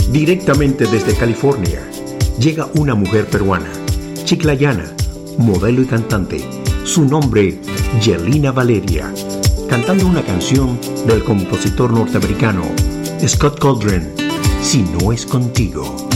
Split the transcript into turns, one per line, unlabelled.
Directamente desde California, llega una mujer peruana, chiclayana, modelo y cantante. Su nombre, Yelina Valeria, cantando una canción del compositor norteamericano Scott Coltrane, Si no es contigo.